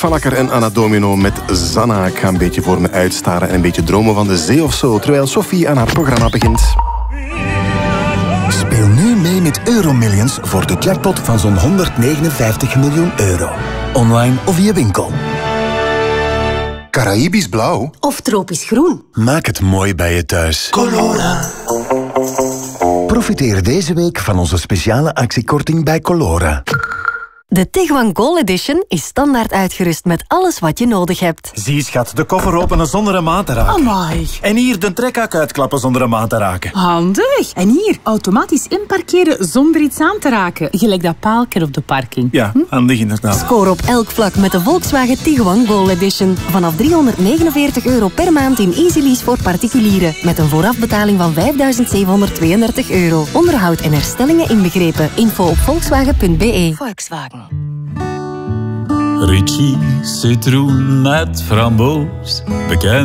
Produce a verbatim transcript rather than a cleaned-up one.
van Akker en Anna Domino met Zanna. Ik ga een beetje voor me uitstaren en een beetje dromen van de zee of zo, terwijl Sophie aan haar programma begint. Speel nu mee met Euromillions voor de jackpot van zo'n honderdnegenenvijftig miljoen euro. Online of via winkel. Caraïbisch blauw? Of tropisch groen? Maak het mooi bij je thuis. Colora. Profiteer deze week van onze speciale actiekorting bij Colora. De Tiguan Gold Edition is standaard uitgerust met alles wat je nodig hebt. Zie, schat, de koffer openen zonder een maat te raken. Amai. En hier de trekhak uitklappen zonder een maat te raken. Handig. En hier, automatisch inparkeren zonder iets aan te raken. Gelijk dat paaltje op de parking. Ja, hm? Handig inderdaad. Score op elk vlak met de Volkswagen Tiguan Gold Edition. Vanaf driehonderdnegenenveertig euro per maand in Easy Lease voor particulieren. Met een voorafbetaling van vijfduizend zevenhonderdtweeëndertig euro. Onderhoud en herstellingen inbegrepen. Info op volkswagen punt b e. Volkswagen. Ricci, citroen met framboos, bekend.